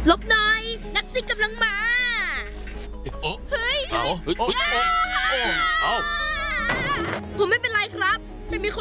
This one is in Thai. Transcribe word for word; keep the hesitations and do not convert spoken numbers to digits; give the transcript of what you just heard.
หลบหน่อยนักซิ่งกำลังมาเฮ้ยเอาเฮ้ยเอาผมไม่เป็นไรครับแต่มีคน